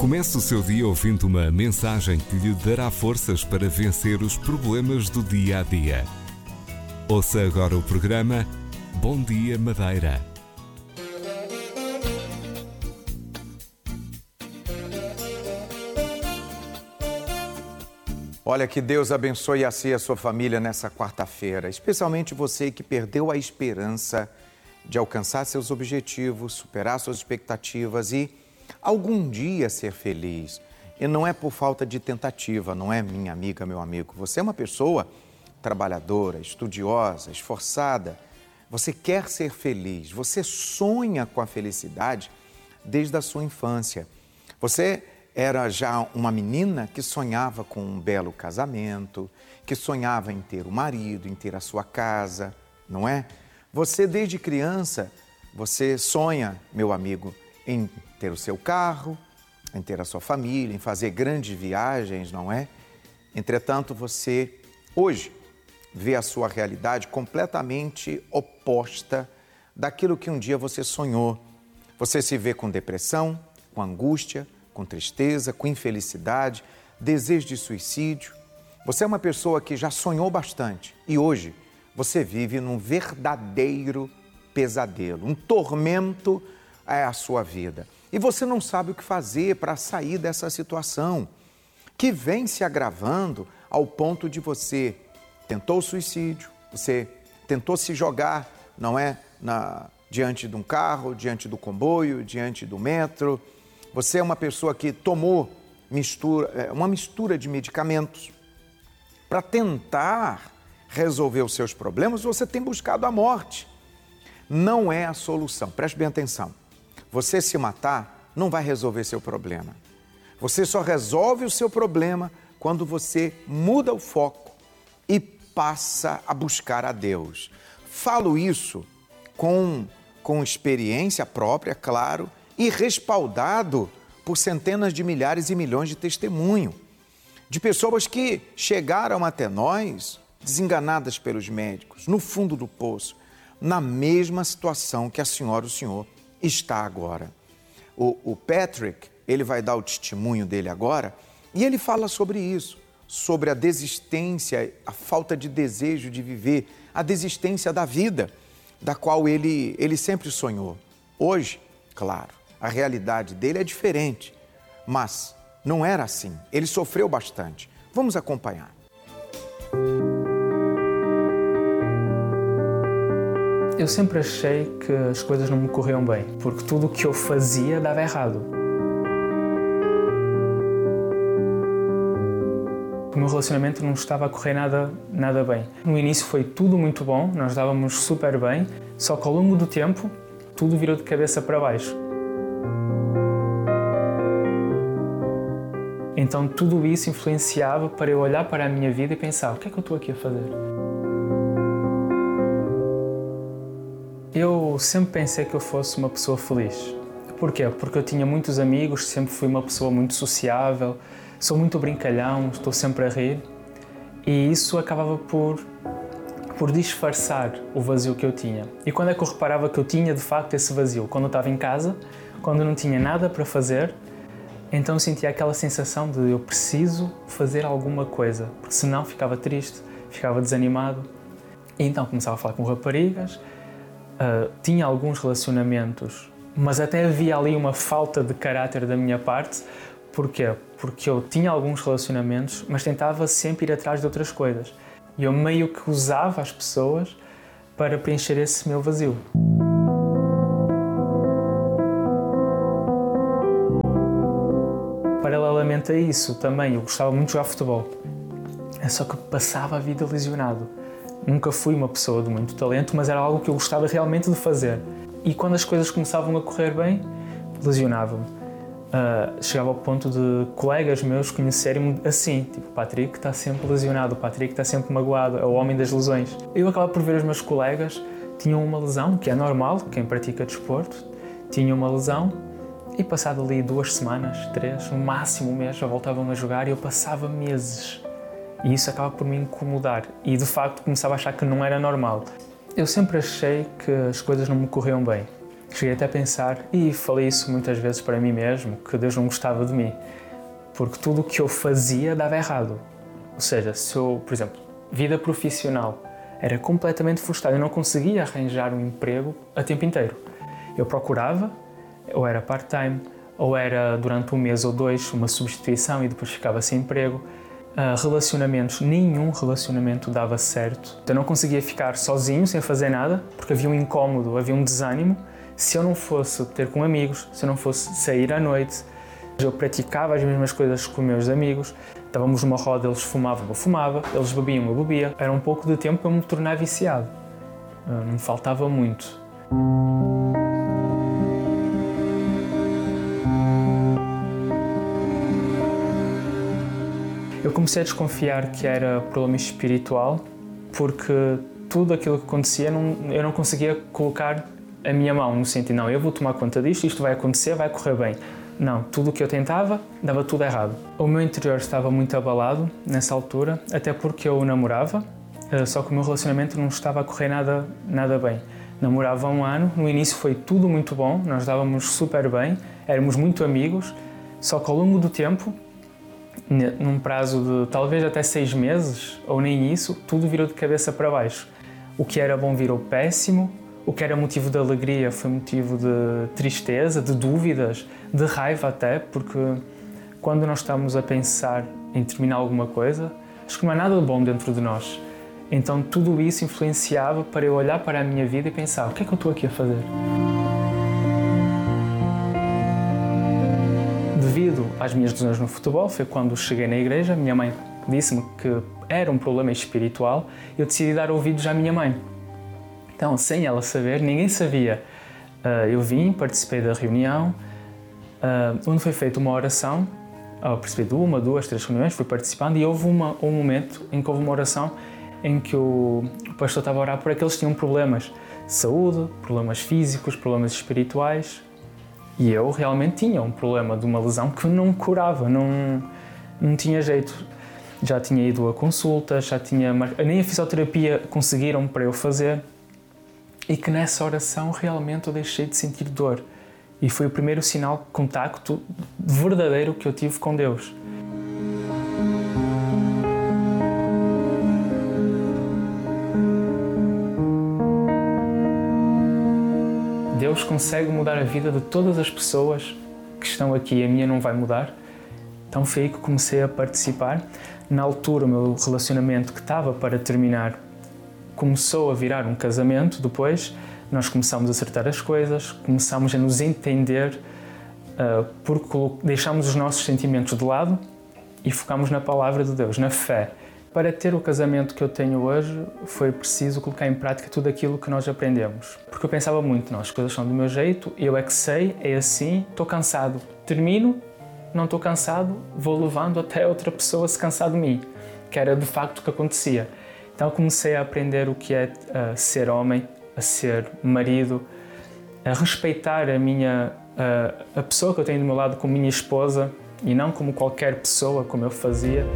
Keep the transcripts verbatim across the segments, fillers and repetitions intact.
Comece o seu dia ouvindo uma mensagem que lhe dará forças para vencer os problemas do dia a dia. Ouça agora o programa Bom Dia Madeira. Olha, que Deus abençoe a si e a sua família nessa quarta-feira, especialmente você que perdeu a esperança de alcançar seus objetivos, superar suas expectativas e algum dia ser feliz. E não é por falta de tentativa, não é, minha amiga, meu amigo. Você é uma pessoa trabalhadora, estudiosa, esforçada. Você quer ser feliz, você sonha com a felicidade desde a sua infância. Você era já uma menina que sonhava com um belo casamento, que sonhava em ter um marido, em ter a sua casa, não é? Você, desde criança, você sonha, meu amigo, em ter o seu carro, em ter a sua família, em fazer grandes viagens, não é? Entretanto, você, hoje, vê a sua realidade completamente oposta daquilo que um dia você sonhou. Você se vê com depressão, com angústia, com tristeza, com infelicidade, desejo de suicídio. Você é uma pessoa que já sonhou bastante e hoje você vive num verdadeiro pesadelo, um tormento é a sua vida. E você não sabe o que fazer para sair dessa situação, que vem se agravando ao ponto de você tentou o suicídio, você tentou se jogar, não é, na, diante de um carro, diante do comboio, diante do metro. Você é uma pessoa que tomou mistura, uma mistura de medicamentos para tentar resolver os seus problemas, você tem buscado a morte. Não é a solução. Preste bem atenção. Você se matar não vai resolver seu problema. Você só resolve o seu problema quando você muda o foco e passa a buscar a Deus. Falo isso com, com experiência própria, claro, e respaldado por centenas de milhares e milhões de testemunhos, de pessoas que chegaram até nós, desenganadas pelos médicos, no fundo do poço, na mesma situação que a senhora e o senhor está agora. O, o Patrick, ele vai dar o testemunho dele agora, e ele fala sobre isso, sobre a desistência, a falta de desejo de viver, a desistência da vida, da qual ele, ele sempre sonhou. Hoje, claro, a realidade dele é diferente, mas não era assim. Ele sofreu bastante. Vamos acompanhar. Eu sempre achei que as coisas não me corriam bem, porque tudo o que eu fazia dava errado. O meu relacionamento não estava a correr nada, nada bem. No início foi tudo muito bom, nós dávamos super bem, só que ao longo do tempo tudo virou de cabeça para baixo. Então tudo isso influenciava para eu olhar para a minha vida e pensar, o que é que eu estou aqui a fazer? Eu sempre pensei que eu fosse uma pessoa feliz. Porquê? Porque eu tinha muitos amigos, sempre fui uma pessoa muito sociável, sou muito brincalhão, estou sempre a rir e isso acabava por, por disfarçar o vazio que eu tinha. E quando é que eu reparava que eu tinha de facto esse vazio? Quando eu estava em casa, quando eu não tinha nada para fazer, então eu sentia aquela sensação de eu preciso fazer alguma coisa, porque senão ficava triste, ficava desanimado. E então começava a falar com raparigas, uh, tinha alguns relacionamentos, mas até havia ali uma falta de caráter da minha parte. Porquê? Porque eu tinha alguns relacionamentos, mas tentava sempre ir atrás de outras coisas. E eu meio que usava as pessoas para preencher esse meu vazio. Paralelamente a isso, também eu gostava muito de jogar futebol. É só que passava a vida lesionado. Nunca fui uma pessoa de muito talento, mas era algo que eu gostava realmente de fazer. E quando as coisas começavam a correr bem, lesionava-me. Uh, chegava ao ponto de colegas meus conhecerem-me assim, tipo, o Patrick está sempre lesionado, o Patrick está sempre magoado, é o homem das lesões. Eu acabava por ver os meus colegas, tinham uma lesão, que é normal, quem pratica desporto, tinha uma lesão, e passado ali duas semanas, três, no máximo um mês, já voltavam a jogar e eu passava meses. E isso acaba por me incomodar e de facto começava a achar que não era normal. Eu sempre achei que as coisas não me corriam bem. Cheguei até a pensar, e falei isso muitas vezes para mim mesmo, que Deus não gostava de mim, porque tudo o que eu fazia dava errado. Ou seja, se eu, por exemplo, vida profissional, era completamente frustrado, eu não conseguia arranjar um emprego a tempo inteiro. Eu procurava, ou era part-time, ou era durante um mês ou dois uma substituição e depois ficava sem emprego. Uh, relacionamentos, nenhum relacionamento dava certo. Eu não conseguia ficar sozinho, sem fazer nada, porque havia um incómodo, havia um desânimo. Se eu não fosse ter com amigos, se eu não fosse sair à noite, eu praticava as mesmas coisas com meus amigos. Estávamos numa roda, eles fumavam, eu fumava, eles bebiam, eu bebia. Era um pouco de tempo para me tornar viciado. Uh, não me faltava muito. Eu comecei a desconfiar que era problema espiritual, porque tudo aquilo que acontecia, não, eu não conseguia colocar a minha mão no sentido, não, eu vou tomar conta disto, isto vai acontecer, vai correr bem. Não, tudo o que eu tentava, dava tudo errado. O meu interior estava muito abalado nessa altura, até porque eu namorava, só que o meu relacionamento não estava a correr nada, nada bem. Namorava há um ano, no início foi tudo muito bom, nós dávamos super bem, éramos muito amigos, só que ao longo do tempo, num prazo de talvez até seis meses, ou nem isso, tudo virou de cabeça para baixo. O que era bom virou péssimo, o que era motivo de alegria foi motivo de tristeza, de dúvidas, de raiva até, porque quando nós estamos a pensar em terminar alguma coisa, acho que não há nada de bom dentro de nós. Então tudo isso influenciava para eu olhar para a minha vida e pensar, o que é que eu estou aqui a fazer? Devido às minhas lesões no futebol, foi quando cheguei na igreja, minha mãe disse-me que era um problema espiritual e eu decidi dar ouvidos à minha mãe. Então, sem ela saber, ninguém sabia. Eu vim, participei da reunião, onde foi feita uma oração, eu participei de uma, duas, três reuniões, fui participando e houve uma, um momento em que houve uma oração em que o pastor estava a orar por aqueles que tinham problemas de saúde, problemas físicos, problemas espirituais. E eu realmente tinha um problema de uma lesão que não curava, não, não tinha jeito. Já tinha ido a consultas, já tinha, nem a fisioterapia conseguiram para eu fazer. E que nessa oração realmente eu deixei de sentir dor. E foi o primeiro sinal de contacto verdadeiro que eu tive com Deus. Deus consegue mudar a vida de todas as pessoas que estão aqui, a minha não vai mudar. Então foi aí que comecei a participar. Na altura, o meu relacionamento que estava para terminar começou a virar um casamento. Depois, nós começámos a acertar as coisas, começámos a nos entender, uh, porque deixámos os nossos sentimentos de lado e focámos na palavra de Deus, na fé. Para ter o casamento que eu tenho hoje, foi preciso colocar em prática tudo aquilo que nós aprendemos. Porque eu pensava muito, não, as coisas são do meu jeito, eu é que sei, é assim, estou cansado. Termino, não estou cansado, vou levando até outra pessoa se cansar de mim, que era de facto o que acontecia. Então comecei a aprender o que é uh, ser homem, a ser marido, a respeitar a, minha, uh, a pessoa que eu tenho do meu lado como minha esposa e não como qualquer pessoa, como eu fazia.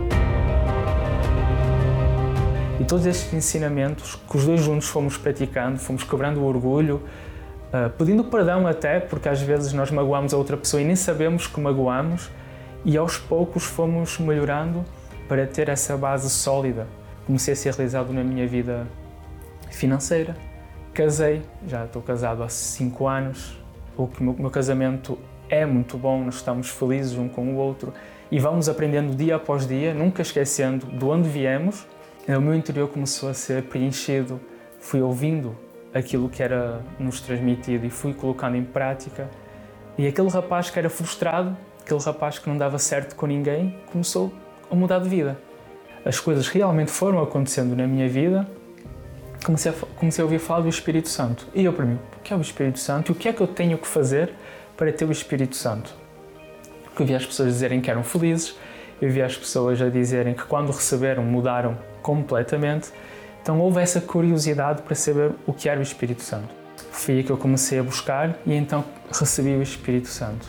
E todos estes ensinamentos que os dois juntos fomos praticando, fomos quebrando o orgulho, uh, pedindo perdão até, porque às vezes nós magoamos a outra pessoa e nem sabemos que magoamos, e aos poucos fomos melhorando para ter essa base sólida. Comecei a ser realizado na minha vida financeira, casei, já estou casado há cinco anos, o meu, meu casamento é muito bom, nós estamos felizes um com o outro e vamos aprendendo dia após dia, nunca esquecendo de onde viemos. O meu interior começou a ser preenchido, fui ouvindo aquilo que era nos transmitido e fui colocando em prática. E aquele rapaz que era frustrado, aquele rapaz que não dava certo com ninguém, começou a mudar de vida. As coisas realmente foram acontecendo na minha vida, comecei a, comecei a ouvir falar do Espírito Santo. E eu para mim, o que é o Espírito Santo e o que é que eu tenho que fazer para ter o Espírito Santo? Porque eu vi as pessoas dizerem que eram felizes, eu vi as pessoas a dizerem que quando receberam mudaram completamente. Então houve essa curiosidade para saber o que era o Espírito Santo. Foi aí que eu comecei a buscar e então recebi o Espírito Santo.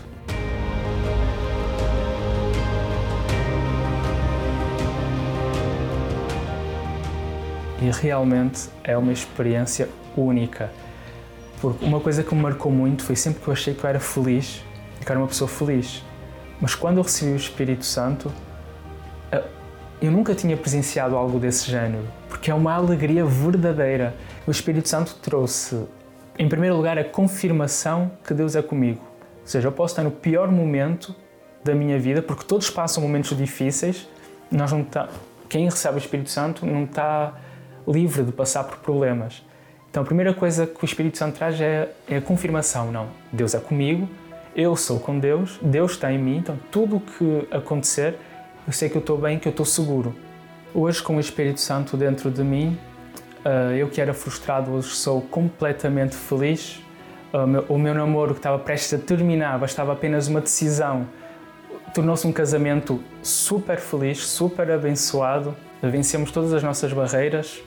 E realmente é uma experiência única. Porque uma coisa que me marcou muito foi sempre que eu achei que eu era feliz, que eu era uma pessoa feliz. Mas quando eu recebi o Espírito Santo, eu nunca tinha presenciado algo desse género, porque é uma alegria verdadeira. O Espírito Santo trouxe, em primeiro lugar, a confirmação que Deus é comigo. Ou seja, eu posso estar no pior momento da minha vida, porque todos passam momentos difíceis. Nós não tá, quem recebe o Espírito Santo não está livre de passar por problemas. Então a primeira coisa que o Espírito Santo traz é, é a confirmação. Não, Deus é comigo, eu sou com Deus, Deus está em mim, então tudo o que acontecer, eu sei que eu estou bem, que eu estou seguro. Hoje, com o Espírito Santo dentro de mim, eu que era frustrado, hoje sou completamente feliz. O meu namoro, que estava prestes a terminar, bastava apenas uma decisão, tornou-se um casamento super feliz, super abençoado. Vencemos todas as nossas barreiras.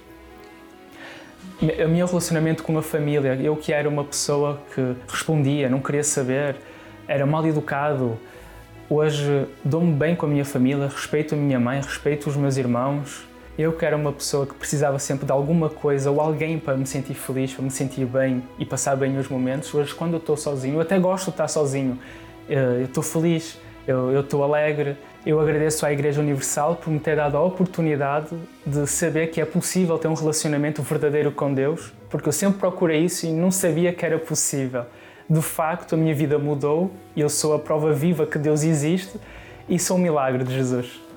O meu relacionamento com a família, eu que era uma pessoa que respondia, não queria saber, era mal educado. Hoje dou-me bem com a minha família, respeito a minha mãe, respeito os meus irmãos. Eu que era uma pessoa que precisava sempre de alguma coisa ou alguém para me sentir feliz, para me sentir bem e passar bem os momentos. Hoje, quando eu estou sozinho, eu até gosto de estar sozinho. Eu estou feliz, eu, eu estou alegre. Eu agradeço à Igreja Universal por me ter dado a oportunidade de saber que é possível ter um relacionamento verdadeiro com Deus, porque eu sempre procurei isso e não sabia que era possível. De facto, a minha vida mudou e eu sou a prova viva que Deus existe e sou um milagre de Jesus.